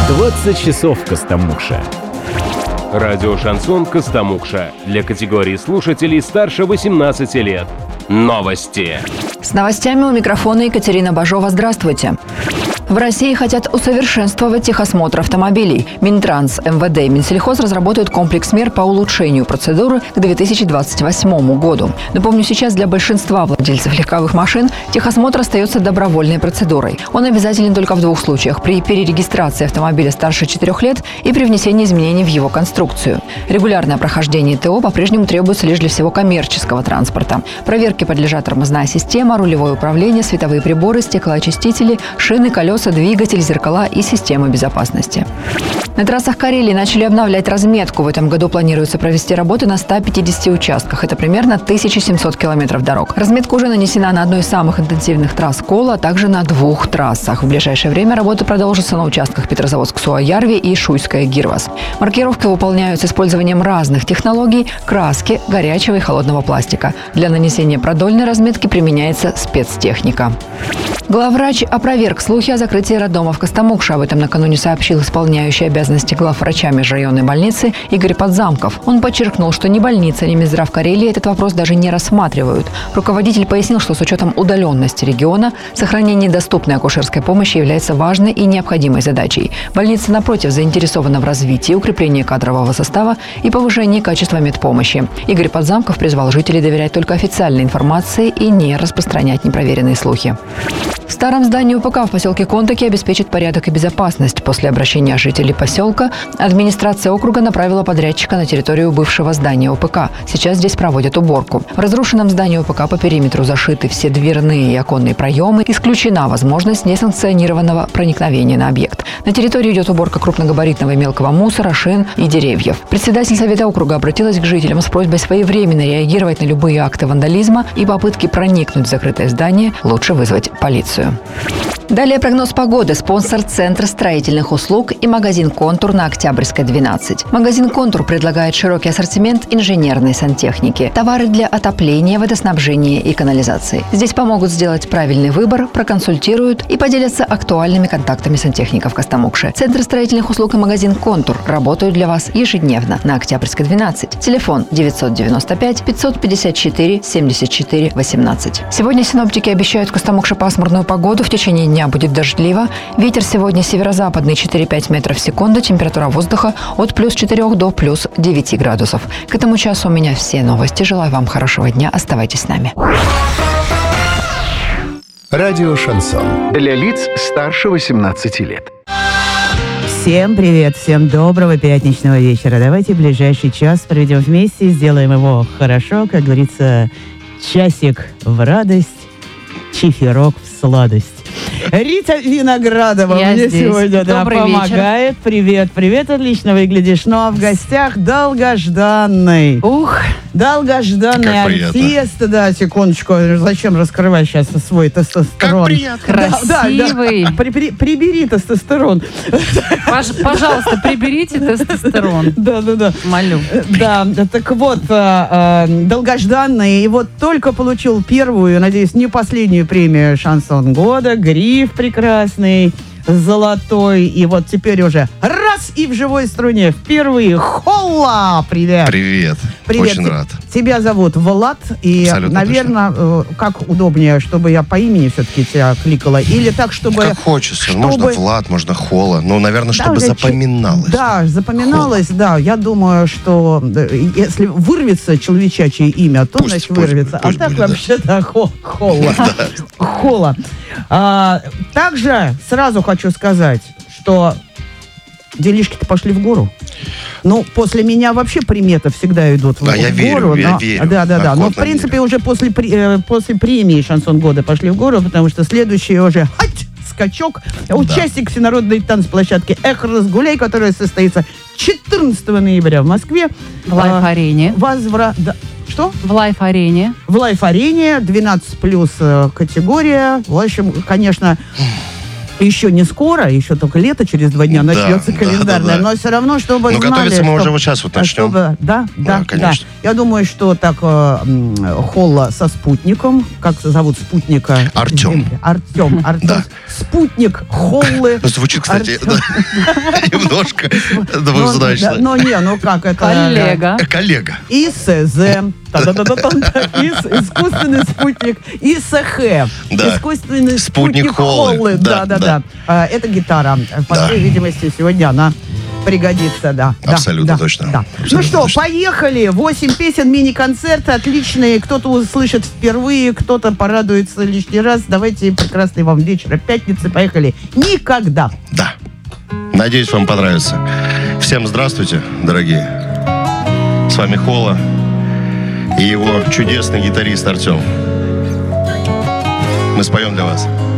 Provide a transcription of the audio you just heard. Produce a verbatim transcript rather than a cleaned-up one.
двадцать часов Костомукша. Радио «Шансон» Костомукша. Для категории слушателей старше восемнадцати лет. Новости. С новостями у микрофона Екатерина Бажова. Здравствуйте. В России хотят усовершенствовать техосмотр автомобилей. Минтранс, эм вэ дэ и Минсельхоз разработают комплекс мер по улучшению процедуры к две тысячи двадцать восьмому году. Напомню, сейчас для большинства владельцев легковых машин техосмотр остается добровольной процедурой. Он обязателен только в двух случаях – при перерегистрации автомобиля старше четырех лет и при внесении изменений в его конструкцию. Регулярное прохождение тэ о по-прежнему требуется лишь для всего коммерческого транспорта. Проверке подлежат тормозная система, рулевое управление, световые приборы, стеклоочистители, шины, колеса, двигатель, зеркала и системы безопасности. На трассах Карелии начали обновлять разметку. В этом году планируется провести работы на ста пятидесяти участках. Это примерно тысяча семьсот километров дорог. Разметка уже нанесена на одной из самых интенсивных трасс Кола, а также на двух трассах. В ближайшее время работы продолжатся на участках Петрозаводск-Суоярви и Шуйская-Гирвас. Маркировки выполняют с использованием разных технологий – краски, горячего и холодного пластика. Для нанесения продольной разметки применяется спецтехника. Главврач опроверг слухи о закрытии роддома в Костомукше. Об этом накануне сообщил исполняющий обязанности главврача межрайонной больницы Игорь Подзамков. Он подчеркнул, что ни больница, ни Минздрав Карелии этот вопрос даже не рассматривают. Руководитель пояснил, что с учетом удаленности региона сохранение доступной акушерской помощи является важной и необходимой задачей. Больница, напротив, заинтересована в развитии, укреплении кадрового состава и повышении качества медпомощи. Игорь Подзамков призвал жителей доверять только официальной информации и не распространять непроверенные слухи. В старом здании у пэ ка в поселке Контаки обеспечит порядок и безопасность. После обращения жителей поселка администрация округа направила подрядчика на территорию бывшего здания о пэ ка. Сейчас здесь проводят уборку. В разрушенном здании о пэ ка по периметру зашиты все дверные и оконные проемы. Исключена возможность несанкционированного проникновения на объект. На территории идет уборка крупногабаритного и мелкого мусора, шин и деревьев. Председатель совета округа обратилась к жителям с просьбой своевременно реагировать на любые акты вандализма и попытки проникнуть в закрытое здание лучше вызвать полицию. Далее прогноз погоды. Спонсор Центр строительных услуг и магазин «Контур» на Октябрьской, двенадцать. Магазин «Контур» предлагает широкий ассортимент инженерной сантехники, товары для отопления, водоснабжения и канализации. Здесь помогут сделать правильный выбор, проконсультируют и поделятся актуальными контактами сантехников Костомукши. Центр строительных услуг и магазин «Контур» работают для вас ежедневно на Октябрьской, двенадцать. Телефон девятьсот девяносто пять пятьсот пятьдесят четыре семьдесят четыре восемнадцать. Сегодня синоптики обещают в Костомукше пасмурную погоду. В течение дня будет дождливо. Ветер сегодня северо-западный четыре-пять метров в секунду. Температура воздуха от плюс четырех до плюс девяти градусов. К этому часу у меня все новости. Желаю вам хорошего дня. Оставайтесь с нами. Радио «Шансон». Для лиц старше восемнадцати лет. Всем привет, всем доброго пятничного вечера. Давайте ближайший час проведем вместе и сделаем его хорошо. Как говорится, часик в радость, чиферок в сладость. Рита Виноградова Я мне здесь. сегодня да, помогает. Вечер. Привет, привет, отлично выглядишь. Ну а в гостях долгожданный. Ух, Долгожданный артист. Да, секундочку, зачем раскрывать сейчас свой тестостерон? Как приятно. красивый. Да, да, да. При- при- прибери тестостерон. Пож- пожалуйста, приберите тестостерон. Да, да, да. Молю. Да, так вот, э, э, долгожданный, и вот только получил первую, надеюсь, не последнюю премию «Шансон года», гриф прекрасный, золотой, и вот теперь уже раз и в живой струне впервые. Холла! Привет! Привет. Привет. Очень рад. Тебя зовут Влад, и, Абсолютно наверное, э, как удобнее, чтобы я по имени все-таки тебя кликала, или так, чтобы... Как хочется. чтобы... Можно Влад, можно Холла. Ну, наверное, Да, чтобы уже запоминалось. ч- Да, запоминалось, Холла. да. Я думаю, что да, если вырвется человечачье имя, то, Пусть- значит, пусть- вырвется. пусть а так будет, да. вообще-то хо- Холла. Холла. А, также сразу хочу сказать, что делишки-то пошли в гору. Ну, после меня вообще приметы всегда идут в, Да, в я верю, гору. я но- верю. Да, да, да. Но, в Охотно принципе, верю. уже после, при- э, после премии «Шансон года» пошли в гору, потому что следующий уже хать, скачок. Участник всенародной танцплощадки «Эх, разгуляй», которая состоится четырнадцатого ноября в Москве. В лайф-арене. Возврат... Да. Что? В лайф-арене. В лайф-арене, двенадцать плюс э, категория. В общем, конечно, Еще не скоро, еще только лето, через два дня Да, начнется да, календарное, да, да. но все равно, чтобы Ну, знали... готовиться мы чтоб- уже вот сейчас вот начнем. чтобы- да, да, Да, конечно. да. Я думаю, что так э, м, Холла со спутником, как зовут спутника? Артем. Земли? Артем. Артем. Да. Спутник Холлы. Ну, звучит, кстати, Артем. да, немножко Ну, двузначно. да, ну, не, ну как это... Коллега. Э, Коллега. ИСЗ, та-да-да-да-там, ис- искусственный спутник, ИСХ, Да. искусственный Спутник спутник Холлы. Холлы, Да, да-да-да. А, Это гитара, по Да. всей видимости, сегодня она пригодится, да. Да, Абсолютно да, точно. да. Абсолютно Ну что, точно. поехали. Восемь песен, мини-концерты отличные. Кто-то услышит впервые, кто-то порадуется лишний раз. Давайте прекрасный вам вечер. Пятницы, поехали. Никогда. Да. Надеюсь, вам понравится. Всем здравствуйте, дорогие. С вами Холла и его чудесный гитарист Артем. Мы споем для вас.